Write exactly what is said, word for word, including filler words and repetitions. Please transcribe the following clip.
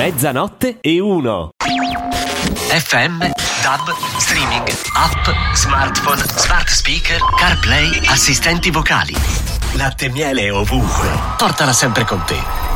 Mezzanotte e uno. F M, DAB, streaming, app, smartphone, smart speaker, CarPlay, assistenti vocali. Latte e miele ovunque. Portala sempre con te.